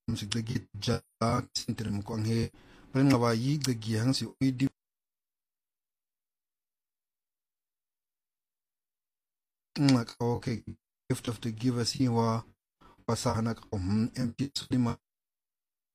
musik da git ja sintrem ko he pren wa yi da gi hang si di okay gift of the giver si wa pasahana ko MP lima